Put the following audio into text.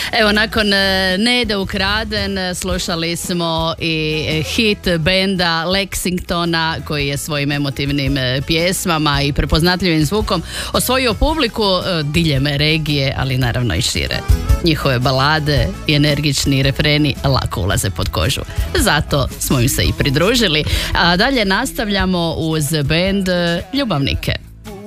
Evo, nakon Ne ide ukraden slušali smo i hit benda Lexingtona koji je svojim emotivnim pjesmama i prepoznatljivim zvukom osvojio publiku diljem regije, ali naravno i šire. Njihove balade i energični refreni lako ulaze pod kožu. Zato smo im se i pridružili. A dalje nastavljamo uz bend Ljubavnike.